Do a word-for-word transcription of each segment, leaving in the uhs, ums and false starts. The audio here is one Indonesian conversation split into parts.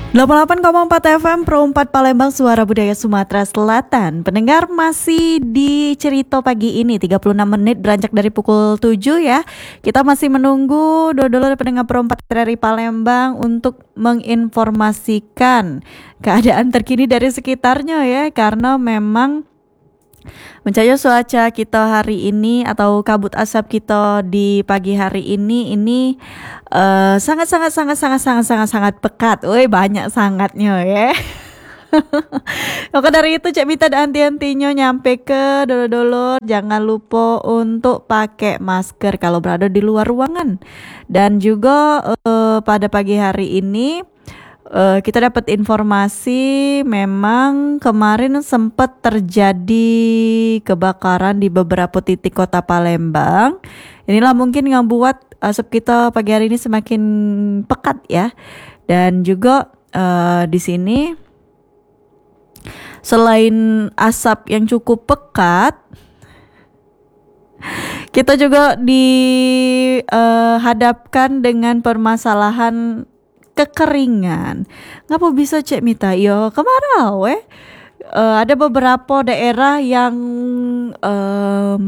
delapan puluh delapan koma empat F M Pro empat Palembang, Suara Budaya Sumatera Selatan. Pendengar, masih di Cerita pagi ini tiga puluh enam menit beranjak dari pukul tujuh ya. Kita masih menunggu dodol pendengar Pro empat dari Palembang untuk menginformasikan keadaan terkini dari sekitarnya ya. Karena memang mencaya cuaca kita hari ini atau kabut asap kita di pagi hari ini ini uh, sangat sangat sangat sangat sangat sangat sangat pekat. Woi, banyak sangatnya ya. Maka dari itu Cek Mita dan anti-antinya nyampe ke dolo-dolo, jangan lupa untuk pakai masker kalau berada di luar ruangan. Dan juga uh, pada pagi hari ini Uh, kita dapat informasi memang kemarin sempat terjadi kebakaran di beberapa titik kota Palembang. Inilah mungkin yang membuat asap kita pagi hari ini semakin pekat ya. Dan juga uh, di sini selain asap yang cukup pekat, kita juga dihadapkan uh, dengan permasalahan kekeringan. Ngapa bisa Cek Mita? Yo kemarau eh. Uh, ada beberapa daerah yang um,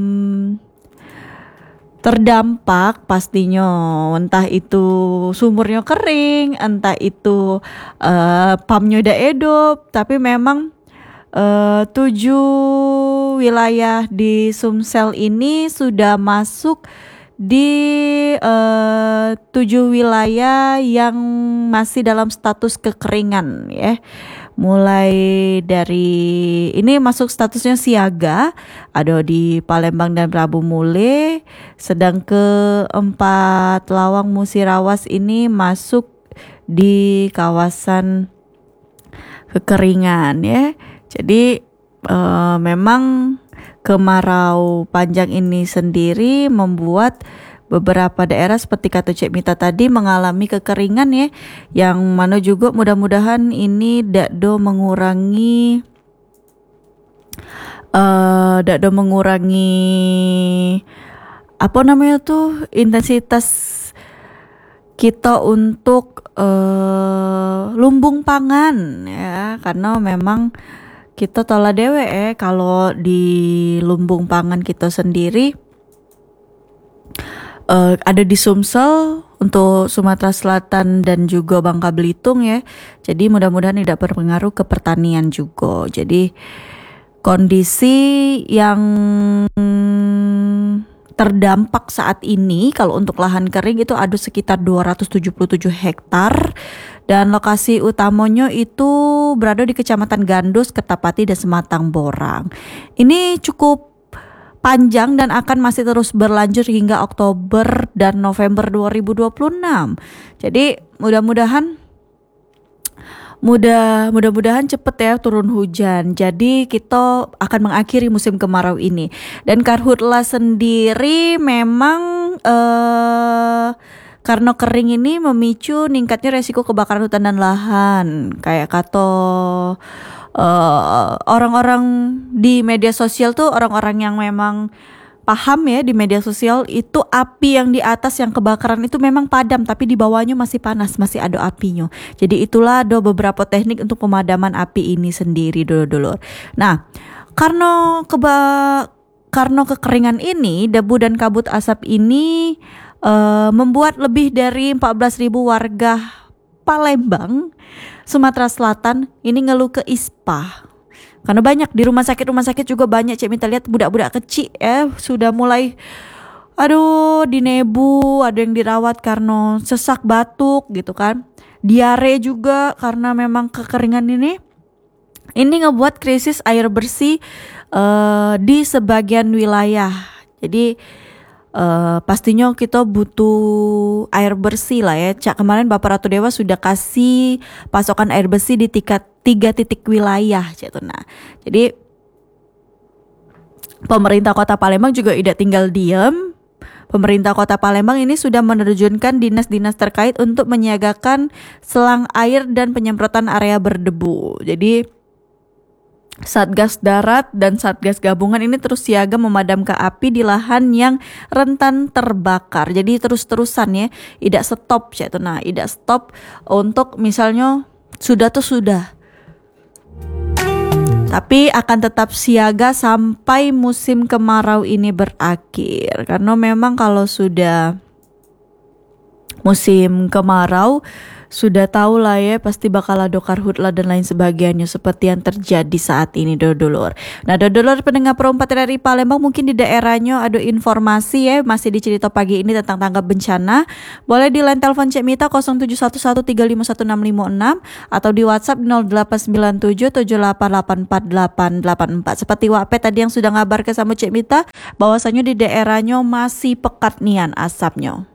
terdampak pastinya, entah itu sumurnya kering, entah itu uh, pumpnya udah hidup, tapi memang uh, tujuh wilayah di Sumsel ini sudah masuk di uh, tujuh wilayah yang masih dalam status kekeringan ya. Mulai dari ini masuk statusnya siaga, ada di Palembang dan Prabu Mule, sedang keempat Lawang Musirawas ini masuk di kawasan kekeringan ya. Jadi uh, memang kemarau panjang ini sendiri membuat beberapa daerah seperti kata Cek Mita tadi mengalami kekeringan ya, yang mana juga mudah-mudahan ini dakdo mengurangi uh, dakdo mengurangi apa namanya tuh intensitas kita untuk uh, lumbung pangan ya, karena memang kita tola dewe eh kalau di lumbung pangan kita sendiri uh, ada di Sumsel untuk Sumatera Selatan dan juga Bangka Belitung ya. Jadi mudah-mudahan tidak berpengaruh ke pertanian juga. Jadi kondisi yang terdampak saat ini kalau untuk lahan kering itu ada sekitar dua ratus tujuh puluh tujuh hektar. Dan lokasi utamanya itu berada di Kecamatan Gandus, Kertapati, dan Sematang Borang. Ini cukup panjang dan akan masih terus berlanjut hingga Oktober dan November dua ribu dua puluh enam. Jadi mudah-mudahan mudah mudah-mudahan cepet ya turun hujan. Jadi kita akan mengakhiri musim kemarau ini. Dan Karhutla sendiri memang uh, karena kering ini memicu meningkatnya resiko kebakaran hutan dan lahan. Kayak kata uh, orang-orang di media sosial tuh, orang-orang yang memang paham ya di media sosial, itu api yang di atas yang kebakaran itu memang padam, tapi di bawahnya masih panas, masih ada apinya. Jadi itulah ada beberapa teknik untuk pemadaman api ini sendiri dulu-dulu. Nah, karena keba karena kekeringan ini, debu dan kabut asap ini Uh, membuat lebih dari empat belas ribu warga Palembang, Sumatera Selatan ini ngeluh ke I S P A. Karena banyak di rumah sakit-rumah sakit juga banyak Cek Mita lihat budak-budak kecil ya sudah mulai aduh dinebu, ada yang dirawat karena sesak batuk gitu kan. Diare juga karena memang kekeringan ini. Ini ngebuat krisis air bersih uh, di sebagian wilayah. Jadi Uh, pastinya kita butuh air bersih lah ya. Cak kemarin Bapak Ratu Dewa sudah kasih pasokan air bersih di tingkat tiga titik wilayah gitu. Nah, jadi pemerintah Kota Palembang juga tidak tinggal diam. Pemerintah Kota Palembang ini sudah menerjunkan dinas-dinas terkait untuk menyiagakan selang air dan penyemprotan area berdebu. Jadi Satgas Darat dan Satgas Gabungan ini terus siaga memadamkan api di lahan yang rentan terbakar. Jadi terus-terusan ya, tidak stop ya itu. Nah, tidak stop untuk misalnya sudah tuh sudah. Tapi akan tetap siaga sampai musim kemarau ini berakhir. Karena memang kalau sudah musim kemarau, sudah tahu lah ya, pasti bakal ada karhutlah dan lain sebagainya seperti yang terjadi saat ini dodolor. Nah dodolor pendengar Pro empat R R I Palembang, mungkin di daerahnya ada informasi ya masih di cerita pagi ini tentang tanggap bencana. Boleh di line telepon Cek Mita nol tujuh satu satu tiga lima satu enam lima enam atau di WhatsApp nol delapan sembilan tujuh tujuh delapan delapan empat delapan delapan empat. Seperti Wape tadi yang sudah ngabar ke sama Cek Mita bahwasanya di daerahnya masih pekat nian asapnya.